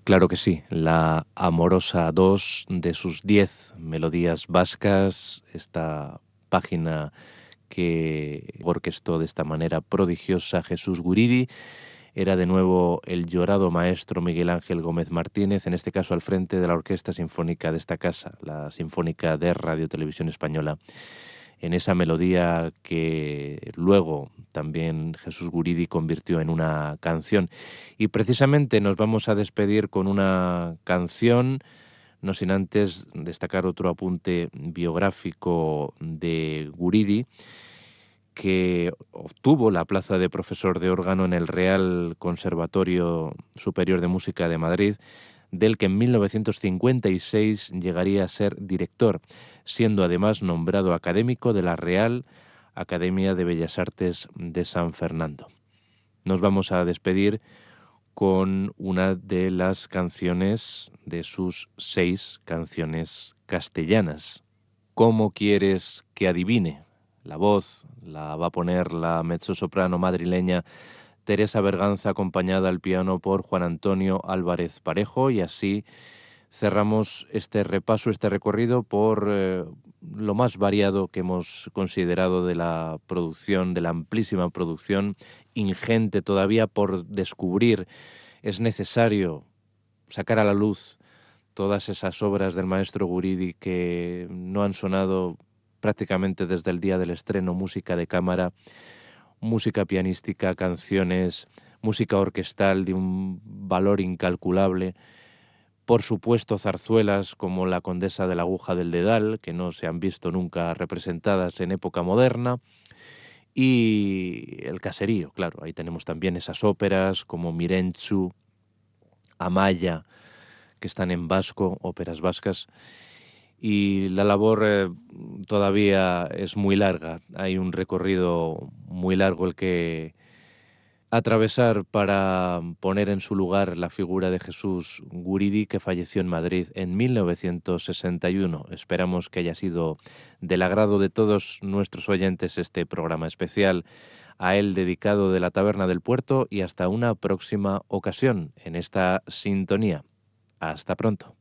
Claro que sí, la Amorosa 2 de sus 10 melodías vascas, esta página que orquestó de esta manera prodigiosa Jesús Guridi, era de nuevo el llorado maestro Miguel Ángel Gómez Martínez, en este caso al frente de la Orquesta Sinfónica de esta casa, la Sinfónica de Radio Televisión Española, en esa melodía que luego también Jesús Guridi convirtió en una canción. Y precisamente nos vamos a despedir con una canción, no sin antes destacar otro apunte biográfico de Guridi, que obtuvo la plaza de profesor de órgano en el Real Conservatorio Superior de Música de Madrid, del que en 1956 llegaría a ser director, siendo además nombrado académico de la Real Academia de Bellas Artes de San Fernando. Nos vamos a despedir con una de las canciones de sus 6 canciones castellanas. ¿Cómo quieres que adivine? La voz la va a poner la mezzosoprano madrileña Teresa Berganza, acompañada al piano por Juan Antonio Álvarez Parejo, y así cerramos este repaso, este recorrido por lo más variado que hemos considerado de la producción, de la amplísima producción, ingente todavía por descubrir. Es necesario sacar a la luz todas esas obras del maestro Guridi que no han sonado prácticamente desde el día del estreno, música de cámara, música pianística, canciones, música orquestal de un valor incalculable, por supuesto zarzuelas como La Condesa de la Aguja del Dedal, que no se han visto nunca representadas en época moderna, y el caserío, claro, ahí tenemos también esas óperas como Mirentxu, Amaya, que están en vasco, óperas vascas, y la labor todavía es muy larga. Hay un recorrido muy largo el que atravesar para poner en su lugar la figura de Jesús Guridi, que falleció en Madrid en 1961. Esperamos que haya sido del agrado de todos nuestros oyentes este programa especial a él dedicado de la Taberna del Puerto, y hasta una próxima ocasión en esta sintonía. Hasta pronto.